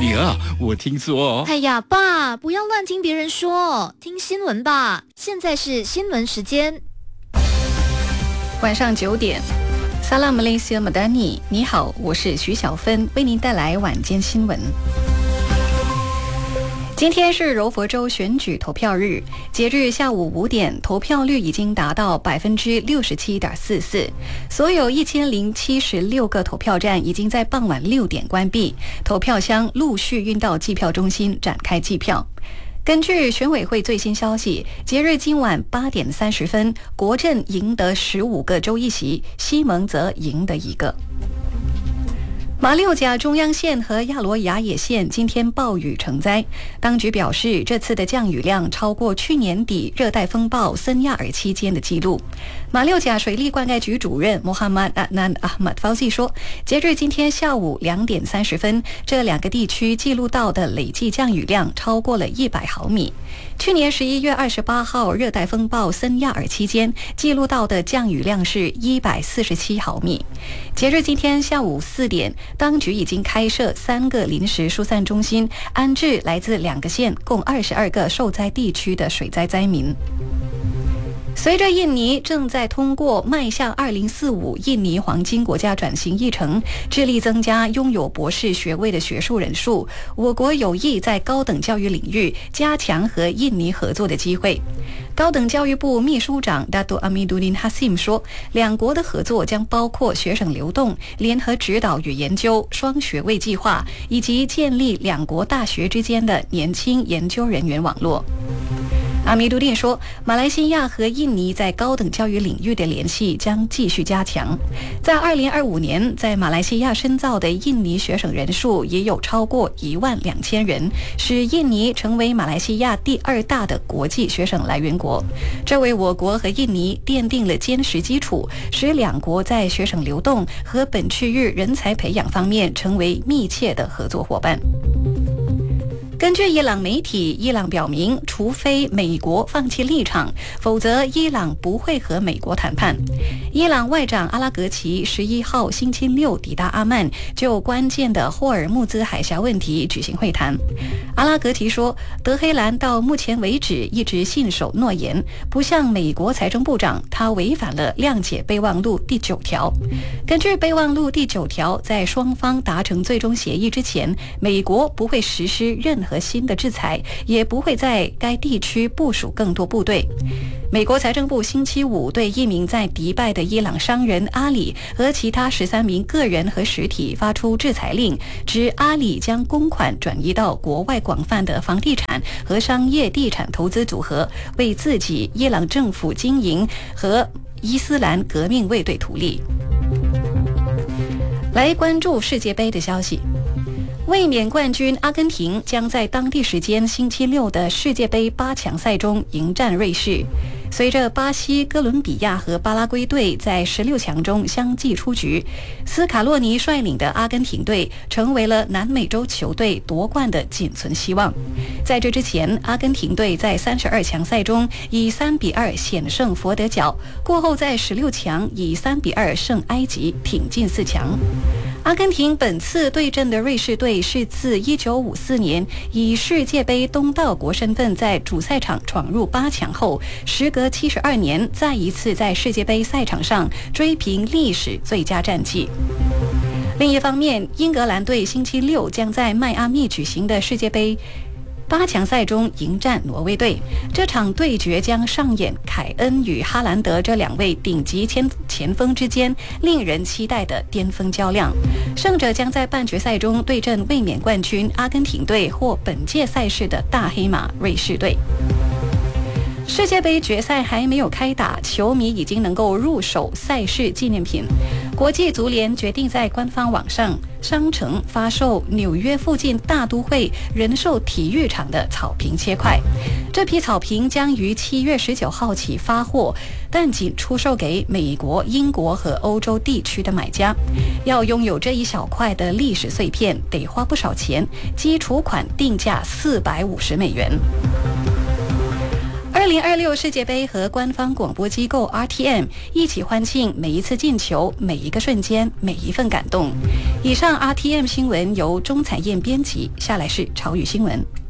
女儿，我听说。 哎呀，爸，不要乱听别人说，听新闻吧。现在是新闻时间。 晚上9点。萨拉姆雷西亚马达尼，你好，我是徐小芬，为您带来晚间新闻。今天是柔佛州选举投票日，截至下午5点，投票率已经达到67.44%。所有1076个投票站已经在傍晚6点关闭，投票箱陆续运到计票中心展开计票。根据选委会最新消息，截至今晚8点30分，国阵赢得15个州议席，西蒙则赢得1个。马六甲中央线和亚罗雅野线今天暴雨成灾，当局表示这次的降雨量超过去年底热带风暴森亚尔期间的记录。马六甲水利灌溉局主任穆罕默德·阿南·阿马法西说，截至今天下午2点30分，这2个地区记录到的累计降雨量超过了100毫米。去年11月28号热带风暴森亚尔期间记录到的降雨量是147毫米。截至今天下午4点，当局已经开设3个临时疏散中心，安置来自2个县共22个受灾地区的水灾灾民。随着印尼正在通过迈向2045印尼黄金国家转型议程，致力增加拥有博士学位的学术人数，我国有意在高等教育领域加强和印尼合作的机会。高等教育部秘书长 Dato Amiduddin Hasim 说，2国的合作将包括学生流动、联合指导与研究、双学位计划，以及建立2国大学之间的年轻研究人员网络。阿米杜丁说，马来西亚和印尼在高等教育领域的联系将继续加强。在2025年，在马来西亚深造的印尼学生人数也有超过12000人，使印尼成为马来西亚第2大的国际学生来源国。这为我国和印尼奠定了坚实基础，使2国在学生流动和本区域人才培养方面成为密切的合作伙伴。根据伊朗媒体，伊朗表明，除非美国放弃立场，否则伊朗不会和美国谈判。伊朗外长阿拉格齐11号星期六抵达阿曼，就关键的霍尔木兹海峡问题举行会谈。阿拉格齐说，德黑兰到目前为止一直信守诺言，不像美国财政部长，他违反了谅解备忘录第9条。根据备忘录第9条，在双方达成最终协议之前，美国不会实施任何新的制裁，也不会在该地区部署更多部队。美国财政部星期5对一名在迪拜的伊朗商人阿里和其他13名个人和实体发出制裁令，指阿里将公款转移到国外广泛的房地产和商业地产投资组合，为自己、伊朗政府经营和伊斯兰革命卫队图利。来关注世界杯的消息。卫冕冠军阿根廷将在当地时间星期六的世界杯8强赛中迎战瑞士。随着巴西、哥伦比亚和巴拉圭队在16强中相继出局，斯卡洛尼率领的阿根廷队成为了南美洲球队夺冠的仅存希望。在这之前，阿根廷队在32强赛中以3-2险胜佛得角，过后在16强以3-2胜埃及，挺进4强。阿根廷本次对阵的瑞士队是自1954年以世界杯东道国身份在主赛场闯入8强后，时隔72年再一次在世界杯赛场上追平历史最佳战绩。另一方面，英格兰队星期六将在迈阿密举行的世界杯8强赛中迎战挪威队，这场对决将上演凯恩与哈兰德这2位顶级前锋之间令人期待的巅峰较量。胜者将在半决赛中对阵卫冕冠军阿根廷队或本届赛事的大黑马瑞士队。世界杯决赛还没有开打，球迷已经能够入手赛事纪念品。国际足联决定在官方网上商城发售纽约附近大都会人寿体育场的草坪切块。这批草坪将于7月19号起发货，但仅出售给美国、英国和欧洲地区的买家。要拥有这一小块的历史碎片，得花不少钱，基础款定价$450。 2026世界杯和官方广播机构 RTM 一起欢庆每一次进球、每一个瞬间、每一份感动。以上 RTM 新闻由钟彩燕编辑，下来是潮语新闻。